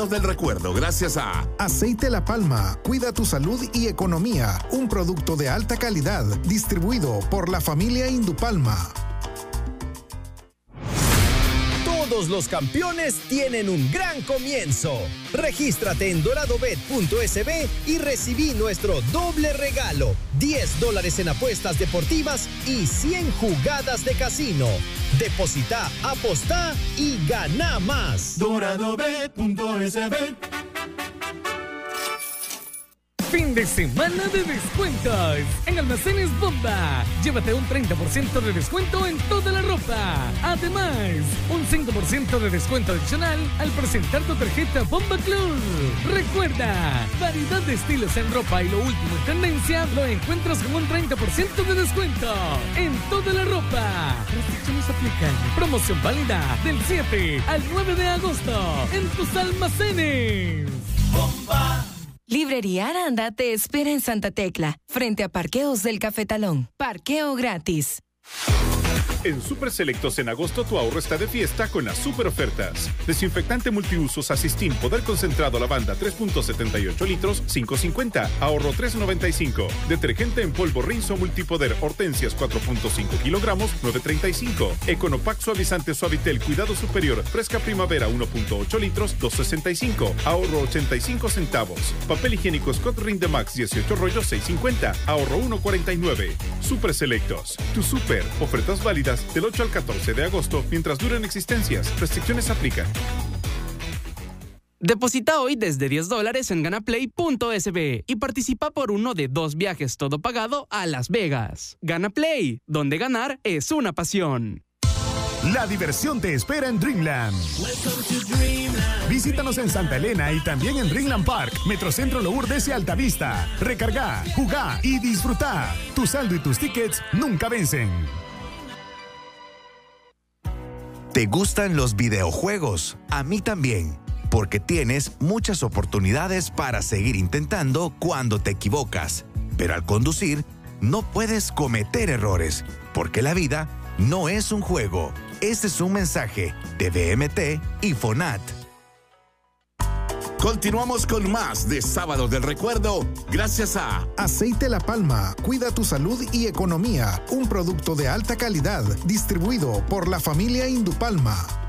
del recuerdo, gracias a Aceite La Palma, cuida tu salud y economía. Un producto de alta calidad, distribuido por la familia Indupalma. Todos los campeones tienen un gran comienzo. Regístrate en doradobet.sb y recibí nuestro doble regalo: $10 en apuestas deportivas y 100 jugadas de casino. Deposita, apostá y gana más. Doradobet.sb. Fin de semana de descuentos en Almacenes Bomba. Llévate un 30% de descuento en toda la ropa. Además, un 5% de descuento adicional al presentar tu tarjeta Bomba Club. Recuerda, variedad de estilos en ropa y lo último en tendencia lo encuentras con un 30% de descuento en toda la ropa. Restricciones aplican. Promoción válida del 7 al 9 de agosto en tus almacenes. Bomba. Librería Aranda te espera en Santa Tecla, frente a Parqueos del Cafetalón. Parqueo gratis. En Super Selectos en agosto tu ahorro está de fiesta con las super ofertas. Desinfectante multiusos Asistin Poder Concentrado Lavanda 3.78 litros, 5.50, ahorro 3.95. Detergente en polvo Rinzo Multipoder Hortensias 4.5 kilogramos, 9.35. Econopac Suavizante Suavitel Cuidado Superior Fresca Primavera 1.8 litros, 2.65, ahorro 85 centavos. Papel higiénico Scott Rinde Max 18 rollos, 6.50, ahorro 1.49. Super Selectos, tu super, ofertas válidas del 8 al 14 de agosto mientras duren existencias. Restricciones aplican. Deposita hoy desde $10 en ganaplay.sb y participa por uno de 2 viajes todo pagado a Las Vegas. Ganaplay, donde ganar es una pasión. La diversión te espera en Dreamland. Visítanos en Santa Elena y también en Dreamland Park, Metrocentro Lourdes y Altavista. Recarga, jugá y disfruta. Tu saldo y tus tickets nunca vencen. ¿Te gustan los videojuegos? A mí también, porque tienes muchas oportunidades para seguir intentando cuando te equivocas. Pero al conducir, no puedes cometer errores, porque la vida no es un juego. Este es un mensaje de BMT y FONAT. Continuamos con más de Sábados del Recuerdo, gracias a Aceite La Palma, cuida tu salud y economía. Un producto de alta calidad, distribuido por la familia Indupalma.